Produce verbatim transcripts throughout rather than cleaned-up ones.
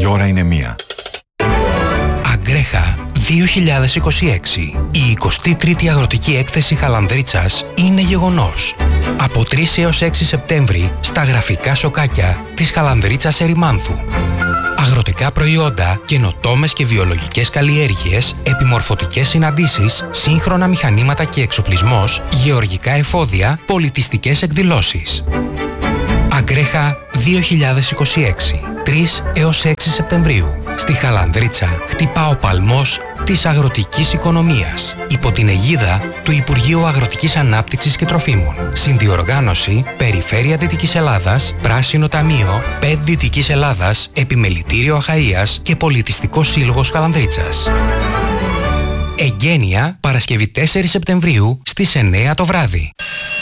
Η ώρα είναι μία. Αγκρέχα δύο χιλιάδες είκοσι έξι. Η εικοστή τρίτη Αγροτική Έκθεση Χαλανδρίτσας είναι γεγονός. Από τρεις έως έξι Σεπτέμβρη στα γραφικά σοκάκια της Χαλανδρίτσας Ερημάνθου. Αγροτικά προϊόντα, καινοτόμες και βιολογικές καλλιέργειες, επιμορφωτικές συναντήσεις, σύγχρονα μηχανήματα και εξοπλισμός, γεωργικά εφόδια, πολιτιστικές εκδηλώσεις. Αγκρέχα δύο χιλιάδες είκοσι έξι. τρεις έως έξι Σεπτεμβρίου. Στη Χαλανδρίτσα χτυπά ο παλμός της αγροτικής οικονομίας. Υπό την αιγίδα του Υπουργείου Αγροτικής Ανάπτυξης και Τροφίμων. Συνδιοργάνωση Περιφέρεια Δυτικής Ελλάδας, Πράσινο Ταμείο, ΠΕΤ Δυτικής Ελλάδας, Επιμελητήριο Αχαΐας και Πολιτιστικός Σύλλογος Χαλανδρίτσας. Εγγένεια Παρασκευή τέσσερις Σεπτεμβρίου στις εννέα το βράδυ.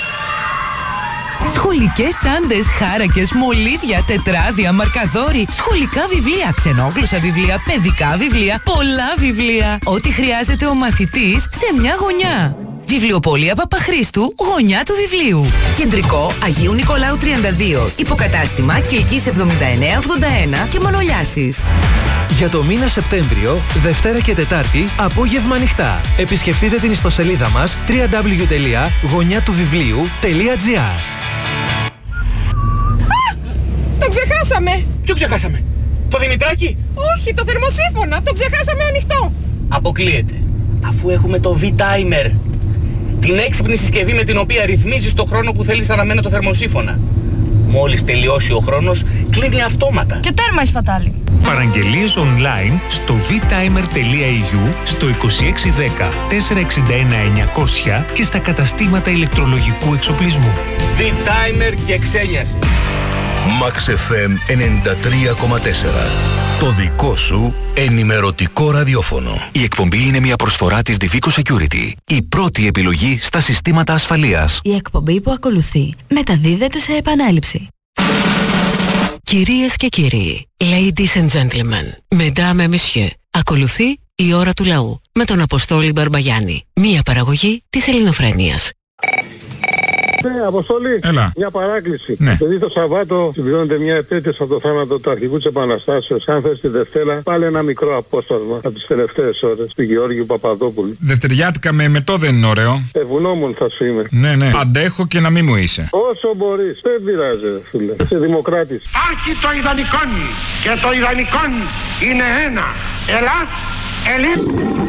Σχολικές τσάντες, χάρακες, μολύβια, τετράδια, μαρκαδόροι, σχολικά βιβλία, ξενόγλωσσα βιβλία, παιδικά βιβλία, πολλά βιβλία. Ό,τι χρειάζεται ο μαθητής σε μια γωνιά. Βιβλιοπωλεία Παπαχρήστου, γωνιά του βιβλίου. Κεντρικό Αγίου Νικολάου τριάντα δύο. Υποκατάστημα Κιλκής εβδομήντα εννέα ογδόντα ένα και Μανολιάσης. Για το μήνα Σεπτέμβριο, Δευτέρα και Τετάρτη, απόγευμα ανοιχτά. Επισκεφτείτε την ιστοσελίδα μας double-u double-u double-u τελεία γωνιά του βιβλίου τελεία τζι άρ. Το ξεχάσαμε! Ποιο ξεχάσαμε? Το Δημητράκι? Όχι, το θερμοσύφωνα! Το ξεχάσαμε ανοιχτό! Αποκλείεται. Αφού έχουμε το V-Timer. Την έξυπνη συσκευή με την οποία ρυθμίζεις το χρόνο που θέλεις αναμένο το θερμοσύφωνα. Μόλις τελειώσει ο χρόνος, κλείνει αυτόματα. Και τέρμα η σπατάλη. Παραγγελίες online στο β-timer τελεία ι γιου, στο είκοσι έξι δέκα τετρακόσια εξήντα ένα εννιακόσια και στα καταστήματα ηλεκτρολογικού εξοπλισμού. V-Timer και ξένιαση. Max εφ εμ ενενήντα τρία κόμμα τέσσερα. Το δικό σου ενημερωτικό ραδιόφωνο. Η εκπομπή είναι μια προσφορά της Divico Security. Η πρώτη επιλογή στα συστήματα ασφαλείας. Η εκπομπή που ακολουθεί μεταδίδεται σε επανάληψη. Κυρίες και κύριοι, ladies and gentlemen, mesdames et messieurs, ακολουθεί η ώρα του λαού με τον Αποστόλη Μπαρμπαγιάννη. Μια παραγωγή της Ελληνοφρένειας. Ναι, Αποστόλη, Έλα. μια παράκληση. Ναι. Επειδή το Σαββάτο συμπληρώνεται μια επέτειος από το θάνατο του αρχηγού της Επαναστάσεως, αν θες τη Δευτέρα, πάλι ένα μικρό απόσπασμα από τις τελευταίες ώρες του Γεώργιου Παπαδόπουλου. Δευτεριάτικα με εμετό δεν είναι ωραίο. Ευγνώμων θα σου είμαι. Ναι, ναι. Αντέχω και να μην μου είσαι. Όσο μπορείς, δεν πειράζει, φίλε. Είσαι δημοκράτης. Άρχι το ιδανικόν και το ιδανικόν είναι ένα. Ελλάς, Ελλήν.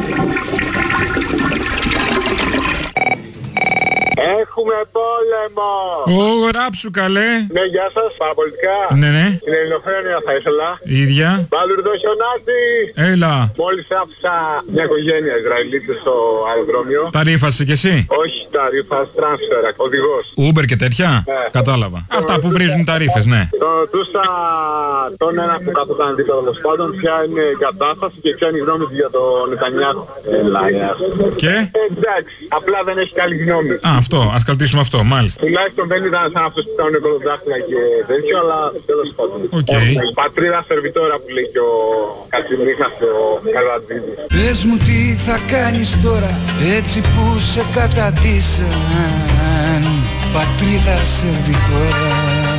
Έχουμε πόλεμο! Ω, γράψου καλέ! Ναι, γεια σας, παραπολιτικά. Ναι, ναι. Στην Ελληνοφρένεια θα ήθελα. Ίδια. Μπαλουρδό χιονάτι! Έλα. Μόλις άφησα μια οικογένεια Ισραηλίτες στο αεροδρόμιο. Τα ρήφασε κι εσύ? Όχι, τα ρήφας, τρансφερ, οδηγός. Uber και τέτοια? Ναι. Κατάλαβα. Αυτά που βρίζουν τα ρήφες, ναι. Το ρωτούσα τον ένα που καθόταν δίπλα τέλος πάντων ποια είναι η κατάσταση και ποια είναι η γνώμη του για τον Νετανιάχου. Έλα, γεια σας. Και? Εντάξει, απλά δεν έχει καλή γνώμη. Α, αυτό. Ας κρατήσουμε αυτό, μάλιστα. Τουλάχιστον δεν ήταν σαν αυτούς που κάνουν κολοδάχτυλα και τέτοιο, αλλά τέλος πάντων. Οκ. Πατρίδα σερβιτόρα που λέει και ο Κατσιμίχας και ο Καλβαντζίδης. Πες μου τι θα κάνεις τώρα, έτσι που σε κατατήσαν. Πατρίδα σερβιτόρα.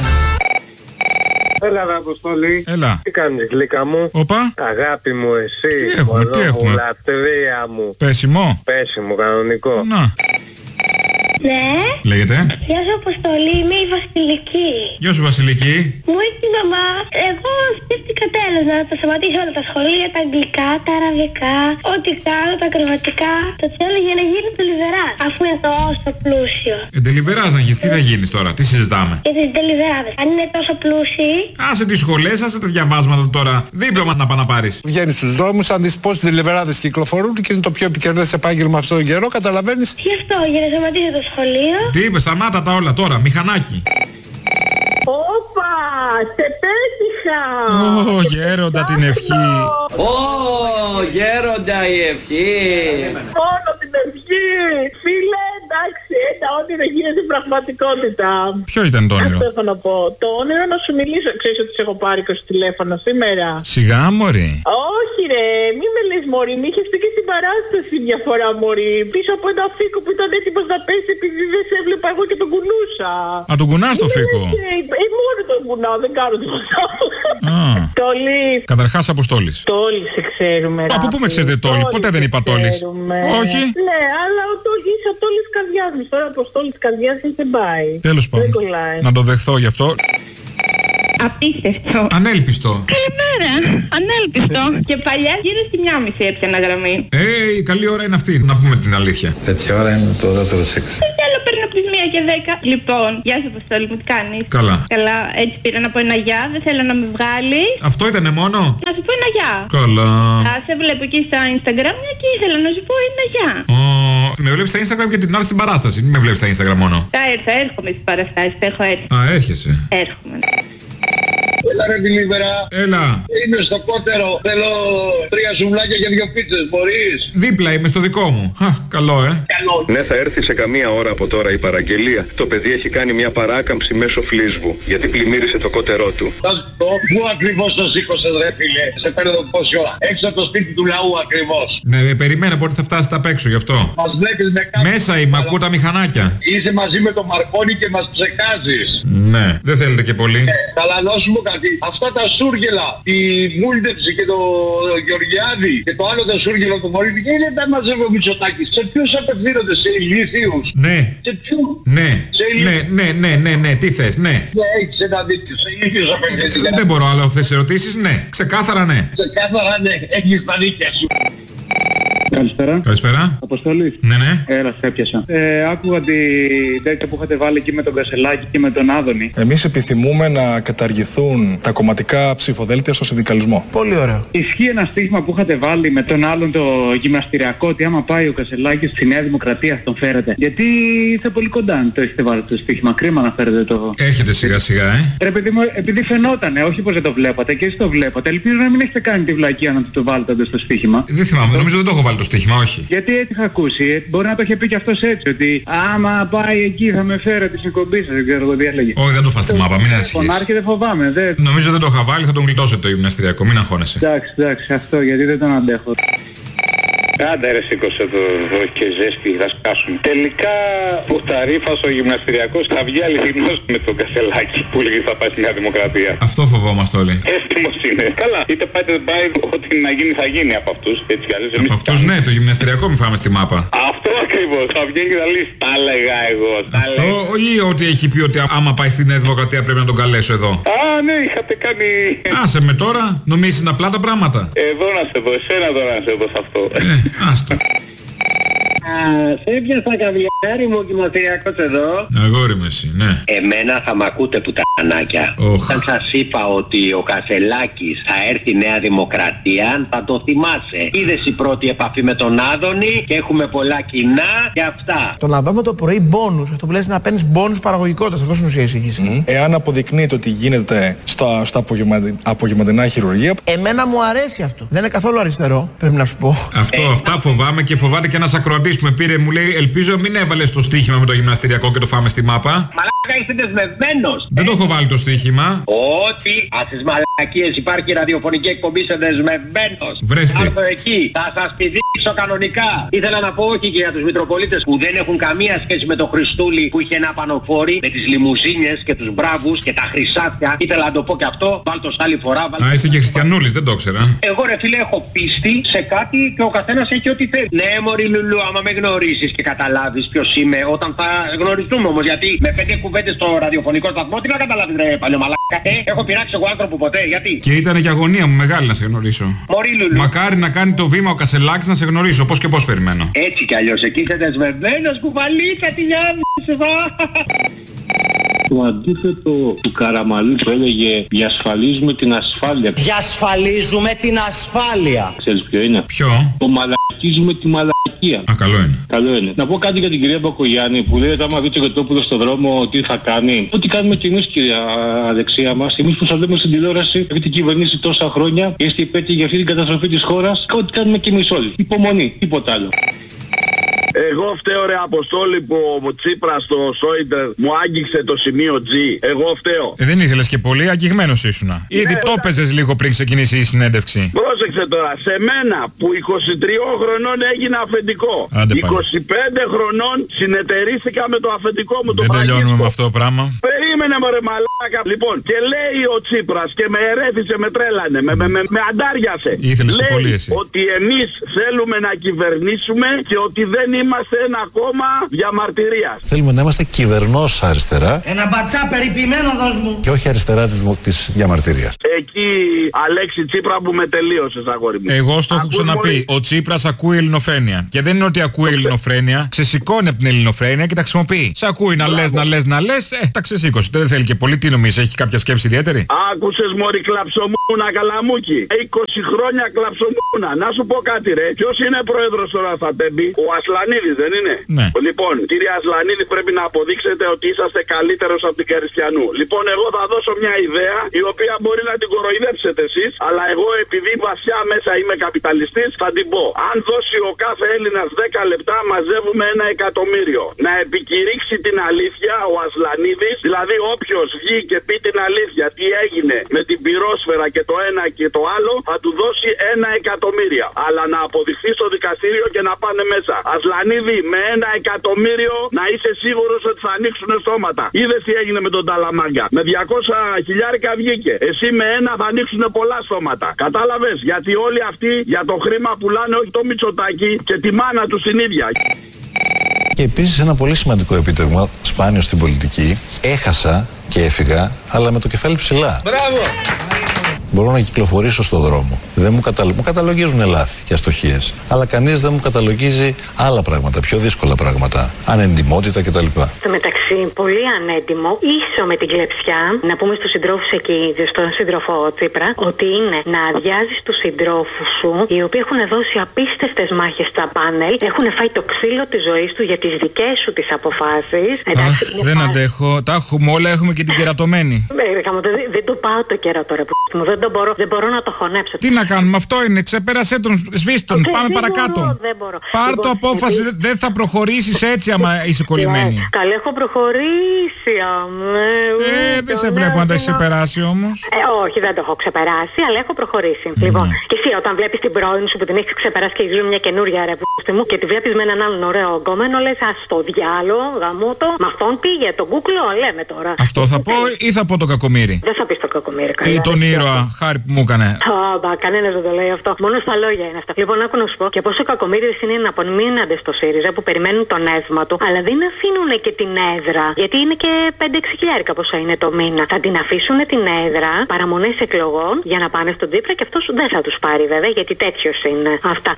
Έλα ρε Αποστολή. Έλα. Τι κάνεις γλύκα μου? Όπα. Αγάπη μου εσύ. Τι έχουμε, τι έχουμε? Μου, λατρεία μου. Πέσιμο. Πέσιμο, κανονικό. Να. Ναι. Λέγεται. Γεια σου Αποστολή, είμαι η Βασιλική. Γεια σου Βασιλική. Μου είπε η μαμά, εγώ σκέφτηκα τέλος να τα σταματήσω όλα τα σχολεία, τα αγγλικά, τα αραβικά, ό,τι κάνω, τα ακροβατικά. Το θέλω για να γίνει τελιβεράς, αφού είναι τόσο πλούσιο. Ε, τελιβεράς να γίνεις, τι θα γίνεις τώρα, τι συζητάμε? Για τις τελιβεράδες, αν είναι τόσο πλούσιοι. Άσε τις σχολές, άσε τα διαβάσματα τώρα. Δίπλωμα να πας να πάρεις. Βγαίνεις στους δρόμους, αν δεις πώς τελιβεράδες κυκλοφορούν και είναι το πιο επικερδές επάγγελμα αυτόν τον καιρό, καταλαβαίνεις. Τι αυτό, για να σταματήσω το σχολείο. Τι είπες, σταμάτα τα όλα τώρα, μηχανάκι. Όπα, σε πέτυχα. Ω, γέροντα την ευχή. Ω, γέροντα η ευχή. Μόνο την ευχή. Φίλε, εντάξει, έτσι, ό,τι δεν γίνεται πραγματικότητα. Ποιο ήταν το όνειρο? Αυτό έχω να πω. Το όνειρο να σου μιλήσω. Ξέρεις ότι σε έχω πάρει είκοσι τηλέφωνα σήμερα. Σιγά μωρή. Όχι. Όχι ρε, μη με λες μωρή, μη είχες πει και στην παράσταση μια φορά μωρή. Πίσω από ένα φίκο που ήταν έτοιμος να πέσει επειδή δεν σε έβλεπα εγώ και τον κουνούσα. Α, τον κουνάς το φίκο. Ε, μόνο τον κουνάω, δεν κάνω τίποτα άλλο. Τόλης. Καταρχάς Αποστόλης. Τόλης σε ξέρουμε. Από πού με ξέρετε Τόλη, ποτέ δεν είπα Τόλης. Όχι. Ναι, αλλά ο Τόλης είσαι ο Τόλης καρδιάς μου. Τώρα από Τόλης καρδιάς δεν πάει. Τέλος πάντων. Να το δεχθώ γι' αυτό. Απίστευτο. Ανέλπιστο. Καλημέρα. Ανέλπιστο. Και παλιά γύρω στη μια μισή έπιανα γραμμή. Ε, η καλή ώρα είναι αυτή, να πούμε την αλήθεια. Τέτοια ώρα είναι το ωραίο σεξ. Τι άλλο παίρνω από τις μία και δέκα. Λοιπόν, γεια σου Αποστόλη μου, τι κάνεις? Καλά. Καλά, έτσι πήρα να πω ένα γεια, δεν θέλω να με βγάλεις. Αυτό ήτανε μόνο? Να σου πω ένα γεια. Καλά. Α, σε βλέπω εκεί στα Instagram και ήθελα να σου πω ένα γεια. Oh, με βλέπεις στα Instagram και την άλλη στην παράσταση, μην με βλέπεις στα Instagram μόνο. Θα έρθω, έρχομαι στις παραστάσεις, θα έχω έρθει. Α, έρχεσαι. Έρχομαι. Έλα ρε Μιλίβερα. Έλα. Είμαι στο κότερο. Θέλω τρία σουβλάκια και δύο πίτσες. Μπορείς? Δίπλα είμαι στο δικό μου. Α, καλό ε. Καλό. Ναι, θα έρθει σε καμία ώρα από τώρα η παραγγελία. Το παιδί έχει κάνει μια παράκαμψη μέσω φλίσβου γιατί πλημμύρισε το κότερό του. Πού ακριβώς το σήκωσες ρε φίλε? Σε παίρνω πόση ώρα? Έξω από το σπίτι του λαού ακριβώς. Ναι, περιμένω πότε θα φτάσετε απ' έξω γι' αυτό. Μας βλέπεις με κάτι. Μέσα είμαι, ακούω τα μηχανάκια. Είσαι μαζί με τον Μαρκόνι και μας ψεκάζεις. Ναι, δεν θέλετε και πολύ. Ε, καλά να σου πω κάτι. Αυτά τα σούργελα, τη Μούλτεψη και το Γεωργιάδη και το άλλο το σούργελο του Μωρίδη, είναι τα μαζεύω Μητσοτάκης. Σε ποιους απευθύνονται? Σε ηλίθιους? Ναι. Σε ποιους? Ναι. Σε ναι, ναι, ναι, ναι, ναι, τι θες, ναι. Ναι, έχεις ένα δίκιο. Σε ηλίθιους απευθύνονται. Δεν μπορώ άλλο αυτές τις ερωτήσεις, ναι. Ξεκάθαρα ναι. Ξεκάθαρα ναι, έχεις τα δίκια σου. Καλησπέρα. Καλησπέρα. Αποστολή. Ναι, ναι. Έλα, σε έπιασα. Ε, άκουγα την τέτοια που είχατε βάλει εκεί με τον Κασελάκη και με τον Άδωνη. Εμείς επιθυμούμε να καταργηθούν τα κομματικά ψηφοδέλτια στο συνδικαλισμό. Πολύ ωραίο. Ισχύει ένα στίχημα που είχατε βάλει με τον άλλον το γυμναστηριακό ότι άμα πάει ο Κασελάκης στη Νέα Δημοκρατία τον φέρετε? Γιατί είστε πολύ κοντά αν το έχετε βάλει το στίχημα. Κρίμα να φέρετε το. Έρχεται σιγά σιγά, ε. Ρε παιδί μου, επειδή φαινότανε, όχι πως δεν το βλέπατε και εσείς το βλέπατε. Ελπίζω να μην έχετε κάνει τη βλακεία να το βάλετε στο στίχημα. Δεν θυμάμαι, νομίζω δεν το έχω βάλει το στοίχημα, όχι. Γιατί έτσι είχα ακούσει, μπορεί να το είχε πει και αυτός έτσι, ότι άμα πάει εκεί θα με φέρετε στην εκπομπή σας, δεν ξέρω τι έλεγε. Όχι, δεν το φας στη μάπα, μην ανησυχείς. Φωνάρχη δεν φοβάμαι, δεν. Νομίζω δεν το είχα βάλει, θα τον γλιτώσετε το γυμναστηριακό, μην αγχώνεσαι. Εντάξει, εντάξει, αυτό γιατί δεν τον αντέχω. Άντε ρε σήκωσε το εδώ και ζέστη, θα σκάσουν. Τελικά ο Ταρίφας ο γυμναστηριακός θα βγει αληθινός με τον Κασελάκη που λέγει θα πάει στη Νέα Δημοκρατία. Αυτό φοβόμαστε όλοι. Έτοιμος είναι. Καλά, είτε πάει είτε δεν πάει, ό,τι να γίνει θα γίνει από αυτούς. Έτσι κι αλλιώς. Από αυτούς ναι, το γυμναστηριακό μην φάμε στη μάπα. Αυτό ακριβώς, θα βγει και θα λύσει. Τα έλεγα εγώ. Αυτό ή ότι έχει πει ότι άμα πάει στη Νέα Δημοκρατία πρέπει να τον καλέσω εδώ? Α, ναι, είχατε κάνει. Άσε με τώρα, νομίζεις είναι απλά τα πράγματα. Εδώ να σε δω, εσένα τώρα να σε δω σε αυτό. Ε, άστο. Σε έπιασα καβιάρι μου γυμναστηριακός εδώ. Αγόρι με εσύ, ναι. Εμένα θα μ' ακούτε πουτανάκια. Oh. Όταν σας είπα ότι ο Κασελάκης θα έρθει Νέα Δημοκρατία, θα το θυμάσαι. Είδες η πρώτη επαφή με τον Άδωνη και έχουμε πολλά κοινά και αυτά. Το να δούμε το πρωί μπόνους, αυτό που λες να παίρνεις μπόνους παραγωγικότητας, αυτό είναι ουσία εισήγηση. Mm. Εάν αποδεικνύεται ότι γίνεται στα, στα απογευματι, απογευματινά χειρουργία. Εμένα μου αρέσει αυτό. Δεν είναι καθόλου αριστερό, πρέπει να σου πω. Αυτό, ε, αυτά φοβάμαι και φοβάται και ένας ακροατής που με πήρε, μου λέει ελπίζω μην έβαλες το στοίχημα με το γυμναστηριακό και το φάμε στη μάπα. Μαλάκα είσαι δεσμευμένος. Δεν ε. το έχω βάλει το στοίχημα. Ότι ας τις μαλακίες υπάρχει ραδιοφωνική εκπομπή, είσαι δεσμευμένος. Βρέστε. Άρθω εκεί, θα σας πηδήξω κανονικά. Ήθελα να πω όχι και για τους Μητροπολίτες που δεν έχουν καμία σχέση με το Χριστούλη που είχε ένα πανοφόρι με τις λιμουζίνες και τους μπράβους και τα χρυσάφια. Ήθελα να το πω και αυτό, βάλ' το άλλη φορά. Βάλ Α, είσαι και χριστιανούλης, δεν το ήξερα. Εγώ ρε φίλε έχω πίστη σε κάτι και ο καθένας έχει ό,τι θέλει. Ναι μωρή Λουλού, άμα με γνωρίσεις και καταλάβεις ποιος είμαι όταν θα γνωριστούμε όμως, γιατί με πέντε κουβέντες στο ραδιοφωνικό σταθμό τι να καταλάβεις ρε παλιωμαλάκα. Ε, έχω πειράξει εγώ άνθρωπο ποτέ, γιατί? Και ήταν και αγωνία μου μεγάλη να σε γνωρίσω. Μωρή Λουλού. Μακάρι να κάνει το βήμα ο Κασελάκης να σε γνωρίσω, πώς και πώς περιμένω. Έτσι κι αλλιώς, εκεί είσαι δεσμευμένος κουβαλίκα τη λιάμνη. Το αντίθετο του Καραμαλή που έλεγε διασφαλίζουμε την ασφάλεια. Διασφαλίζουμε την ασφάλεια. Ξέρεις ποιο είναι? Ποιο? Το μαλακίζουμε τη μαλακία. Α, καλό είναι. Καλό είναι. Να πω κάτι για την κυρία Μπακογιάννη που λέει ότι άμα δει το Γετόπουλο στον δρόμο τι θα κάνει. Ό,τι κάνουμε κι εμείς κυρία Αλεξία μας. Εμείς που σας λέμε στην τηλεόραση, επειδή την κυβερνήσει τόσα χρόνια και είστε υπέτειοι για αυτή την καταστροφή της χώρας, ό,τι κάνουμε κι εμείς όλοι. Υπομονή, τίποτα άλλο. Εγώ φταίω ρε Αποστόλη που ο Τσίπρας στο Σόιντερ μου άγγιξε το σημείο G. Εγώ φταίω. Ε, δεν ήθελες και πολύ, αγγιγμένος ήσουνα. Ήδη ναι, το έπαιζες λίγο πριν ξεκινήσει η συνέντευξη. Πρόσεξε τώρα, σε μένα που είκοσι τριών χρονών έγινα αφεντικό. Άντε, είκοσι πέντε χρονών συνεταιρίστηκα με το αφεντικό μου. Δεν το τελειώνουμε με αυτό το πράγμα. Περίμενε μωρέ μαλάκα. Λοιπόν, και λέει ο Τσίπρας και με ερέθησε, με τρέλανε, με, με, με, με αντάριασε. Ήθελες το πολύ εσύ. Ότι εμείς θέλουμε να κυβερνήσουμε και ότι δεν είμαστε ένα κόμμα διαμαρτυρίας. Θέλουμε να είμαστε κυβερνός αριστερά. Ένα μπατσά περιποιημένο δώσ' μου. Και όχι αριστερά της, της διαμαρτυρίας. Εκεί Αλέξη Τσίπρα που με τελείωσες αγόρι μου. Εγώ στο έχω ξαναπεί. Ο Τσίπρας ακούει ελληνοφρένεια. Και δεν είναι ότι ακούει ελληνοφρένεια. Ξεσηκώνει από την ελληνοφρένεια και τα χρησιμοποιεί. Σε ακούει να λες, να λες, να λες. Ε, τα ξεσήκωσε. Δεν θέλει και πολύ. Τι νομίζεις, έχει κάποια σκέψη ιδιαίτερη? Άκουσες μωρή κλαψομούνα καλαμούκι. είκοσι χρόνια κλαψομούνα. Να σου πω κάτι ρε. Ποιος είναι πρόεδρος τώρα θα τέμπει? Ο Ασλανίδης δεν είναι? Ναι. Λοιπόν, κύριε Ασλανίδη πρέπει να αποδείξετε ότι είσαστε καλύτερος από την Καριστιανού. Λοιπόν, εγώ θα δώσω μια ιδέα η οποία μπορεί να την κοροϊδέψετε εσείς, αλλά εγώ επειδή βασιά μέσα είμαι καπιταλιστής θα την πω. Αν δώσει ο κάθε Έλληνας δέκα λεπτά μαζεύουμε ένα εκατομμύριο. Να επικηρύξει την αλήθεια ο Ασλανίδης, δηλαδή όποιος βγει και πει την αλήθεια τι έγινε με την πυρόσφαιρα και το ένα και το άλλο θα του δώσει ένα εκατομμύριο. Αλλά να αποδειχθεί στο δικαστήριο και να πάνε μέσα. Ασλανίδη, με ένα εκατομμύριο να είσαι σίγουρος ότι θα ανοίξουν στόματα. Είδες τι έγινε με τον Ταλαμάγκα? Με διακόσια χιλιάρικα βγήκε. Εσύ με ένα θα ανοίξουν πολλά στόματα. Κατάλαβες? Γιατί όλοι αυτοί για το χρήμα πουλάνε όχι το Μητσοτάκι και τη μάνα του την ίδια. Και επίσης ένα πολύ σημαντικό επίτευγμα, σπάνιο στην πολιτική, έχασα και έφυγα, αλλά με το κεφάλι ψηλά. Μπράβο! Μπορώ να κυκλοφορήσω στον δρόμο. Δεν μου, καταλο... μου καταλογίζουν λάθη και αστοχίες. Αλλά κανείς δεν μου καταλογίζει άλλα πράγματα, πιο δύσκολα πράγματα. Ανεντιμότητα κτλ. Στο μεταξύ, πολύ ανέντιμο, ίσο με την κλεψιά, να πούμε στους συντρόφους εκεί, στον σύντροφο Τσίπρα, ότι είναι να αδειάζεις τους συντρόφους σου, οι οποίοι έχουν δώσει απίστευτες μάχες στα πάνελ, έχουν φάει το ξύλο της ζωής του για τις δικές σου τις αποφάσεις. Εντάξει, Αχ, δεν πάλι... αντέχω. Τα έχουμε όλα, έχουμε και την κερατωμένη. δεν, δεν το πάω το καιρό τώρα που μου. Δεν, το μπορώ, δεν μπορώ να το χωνέψω. Τι να κάνουμε, αυτό είναι. Ξεπέρασέ τον, σβήστε τον, okay, πάμε δεν παρακάτω. Μπορώ, δεν μπορώ. Πάρ' λοιπόν, το απόφαση, επειδή... δεν θα προχωρήσεις έτσι άμα είσαι κολλημένη. Καλά, έχω προχωρήσει, αμέ. Ε, δεν σε βλέπω να τα έχεις ξεπεράσει όμως. Ε, όχι, δεν το έχω ξεπεράσει, αλλά έχω προχωρήσει. Mm. Λοιπόν, και εσύ όταν βλέπεις την πρώην σου που την έχεις ξεπεράσει και ζουν μια καινούρια ρε π***η μου και τη βλέπεις με έναν άλλον ωραίο γκόμενο, λες ας το διάλο, γαμώτο, με αυτόν πήγε, τον κούκλο, λέμε τώρα. Αυτό θα πω ή θα πω το κακομοίρι? Δεν θα πεις το κακομοίρι, καλά. Ή τον ήρωα, χάρη που μου έκανε. Μπα, κανένας δεν το λέει αυτό. Μόνο στα λόγια είναι αυτά. Λοιπόν, άκου να σου πω και πόσο κακομοίριδες είναι να απομείνονται στο ΣΥΡΙΖΑ που περιμένουν τον έσμα του, αλλά δεν αφήνουν και την έδρα. Γιατί είναι και πέντε έξι χιλιάρικα πόσο είναι το μήνα. Θα την αφήσουν την έδρα, παραμονές εκλογών για να πάνε στον Τσίπρα και αυτός δεν θα τους πάρει βέβαια γιατί τέτοιος είναι. Αυτά.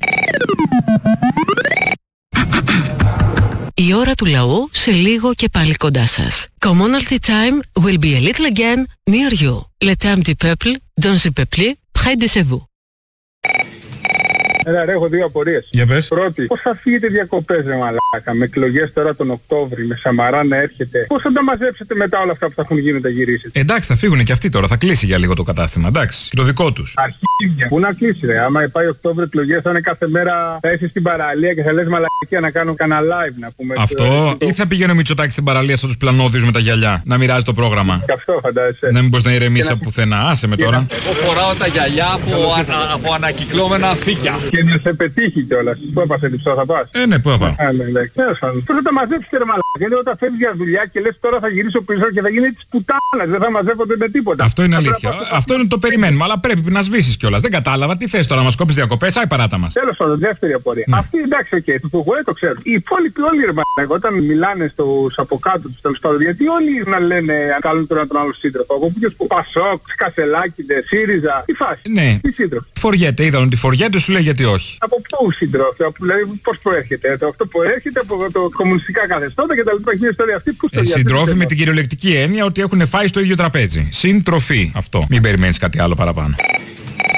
Η ώρα του λαού σε λίγο και πάλι κοντά σας. Commonalty time will be a little again near you. Le temps du peuple, dans le peuple, près de vous. Έλα ρε, έχω δύο απορίες. Για πες. Πρώτη, πώς θα φύγετε διακοπές ρε μαλάκα, με εκλογές τώρα τον Οκτώβρη, με Σαμαρά να έρχεται. Πώς θα τα μαζέψετε μετά όλα αυτά που θα έχουν γίνει τα γυρίσετε? Εντάξει, θα φύγουν και αυτοί τώρα, θα κλείσει για λίγο το κατάστημα, εντάξει, και το δικό τους. Αρχίδια. Πού να κλείσει ρε, άμα πάει Οκτώβρη εκλογές θα είναι κάθε μέρα, θα είσαι στην παραλία και θα λες μαλακία να κάνω κανένα live να πούμε. Αυτό, ή θα πηγαίνει ο Μητσοτάκης στην παραλία σαν τους πλανόδιους με τα γυαλιά, να μοιράζει το πρόγραμμα. Και αυτό φαντάζεσαι. Να μην μπορείς να ηρεμήσεις από πουθενά, άσε με τώρα. Εγώ φοράω τα γυαλιά από, ανα, από ανακυκλώμενα αφήκια. Και να σε πετύχει κιόλας. Πού έπασε λιψό θα πας? Ε, ναι, πού έπα. Α, ναι, ναι. Πώς θα τα μαζέψετε ρε μαλάκα? Γιατί όταν φεύγεις για δουλειά και λες τώρα θα γυρίσω πίσω και θα γίνει της πουτάνας, δεν θα μαζεύονται με τίποτα. Αυτό είναι αλήθεια. Αυτό είναι το περιμένουμε, αλλά πρέπει να σβήσεις κιόλας. Δεν κατάλαβα τι θες τώρα, να μας κόψεις διακοπές, άι παράτα μας. Τέλος πάντων, δεύτερη απορία. Ναι. Αυτή εντάξει, οκ, okay, του Φουγουέ το ξέρω. Οι υπόλοιποι όλοι ρε μαλάκα, όταν μιλάνε στους από κάτω τους τέλος πάντων, γιατί όλοι να λένε αν κάνουν τον τον άλλο σύντροφο. Από ποιος που Πασόκ, Κασελάκηδε, ΣΥΡΙΖΑ, τι φάση. Ναι. Τι σύντροφο. Φοριέται, είδαν ότι φοριέται, σου λέει γιατί όχι. Από πού συντρόφια, δηλαδή πώς προέρχεται, το, αυτό προέρχεται από το κομμουνιστικά καθεστώτα και τα λοιπά, έχει ιστορία αυτή που στο ε, συντρόφοι με την κυριολεκτική έννοια ότι έχουν φάει στο ίδιο τραπέζι. Συντροφή αυτό. Μην περιμένεις κάτι άλλο παραπάνω.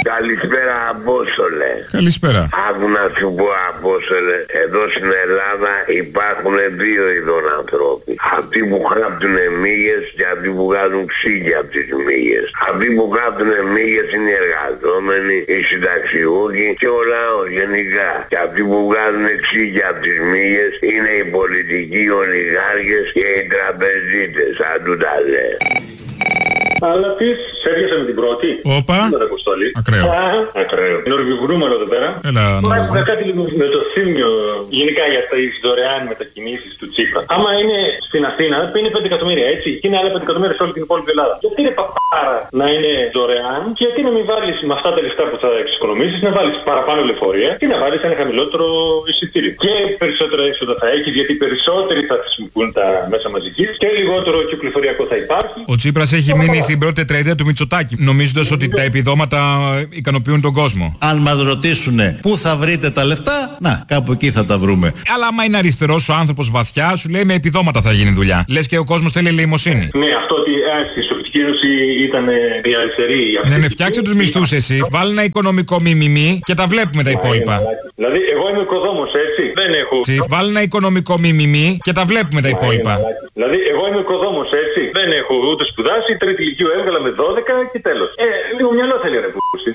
Καλησπέρα Απόστολε. Καλησπέρα. Άκου να σου πω Απόστολε, εδώ στην Ελλάδα υπάρχουν δύο ειδών ανθρώποι. Αυτοί που γράφτουν μύγες και αυτοί που βγάζουν ξύγια από τις μύγες. Αυτοί που γράφτουν μύγες είναι οι εργαζόμενοι, οι συνταξιούχοι και ο λαός γενικά. Και αυτοί που βγάζουν ξύγια από τις μύγες είναι οι πολιτικοί, οι ολιγάρχες και οι τραπεζίτες. Αν του τα λέει. Αλλά τι, σε έπιασε με την πρώτη. Όπα. Ακραίο. Ακραίο. Νορβηγουνούμερο εδώ πέρα. Έλα. Μα έχουμε κάτι λίγο με το θύμιο γενικά για τις δωρεάν μετακινήσεις του Τσίπρα. Άμα είναι στην Αθήνα, είναι πέντε εκατομμύρια έτσι. Και είναι άλλα πέντε εκατομμύρια σε όλη την υπόλοιπη Ελλάδα. Γιατί είναι παπάρα να είναι δωρεάν και γιατί να μην βάλεις με αυτά τα λεφτά που θα εξοικονομήσεις, να βάλεις παραπάνω λεωφορεία και να βάλεις ένα χαμηλότερο εισιτήριο. Και περισσότερα έξοδα θα έχεις γιατί περισσότεροι θα χρησιμοποιούν τα μέσα μαζικής και λιγότερο κυκλοφοριακό θα υπάρχει. Ο Τσίπρας έχει μείνει στην πρώτη τετραετία του Μητσοτάκη, νομίζοντας ότι τα επιδόματα ικανοποιούν τον κόσμο. Αν μας ρωτήσουνε πού θα βρείτε τα λεφτά, να, κάπου εκεί θα τα βρούμε. Αλλά άμα είναι αριστερός ο άνθρωπος βαθιά, σου λέει με επιδόματα θα γίνει δουλειά. Λες και ο κόσμος θέλει ελεημοσύνη. Ναι, αυτό ότι στη Σοβιετική Ένωση ήταν η αριστερή. Ναι, ναι, φτιάξε τους μισθούς εσύ, βάλει ένα οικονομικό μιμιμί και τα βλέπουμε τα υπόλοιπα. Δηλαδή, εγώ είμαι οικοδόμος, έτσι. Δεν έχω. Βάλει ένα οικονομικό μιμιμί και τα βλέπουμε τα υπόλοιπα. Δηλαδή, εγώ είμαι οικοδόμος, έτσι. Δεν έχω ούτε σπουδάσει, τρίτη ηλικίου έβγαλα με δώδεκα και τέλος. Ε, λίγο μυαλό θέλει ρε πούστη.